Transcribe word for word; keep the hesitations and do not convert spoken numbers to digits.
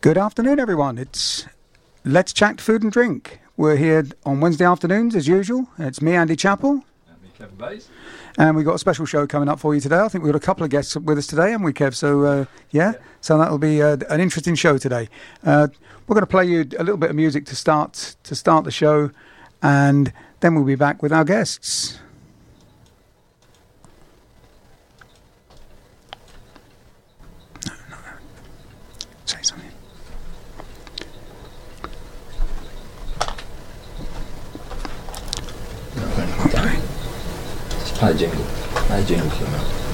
Good afternoon, everyone. It's Let's Chat Food and Drink. We're here on Wednesday afternoons, as usual. It's me, Andy Chappell. And me, Kevin Bays. And we've got a special show coming up for you today. I think we've got a couple of guests with us today, haven't we, Kev? So, uh, yeah. yeah, so that'll be uh, an interesting show today. Uh, we're going to play you a little bit of music to start to start the show, and then we'll be back with our guests. No, no, no. Say something. Okay. Just play a jingle. Play a jingle for me.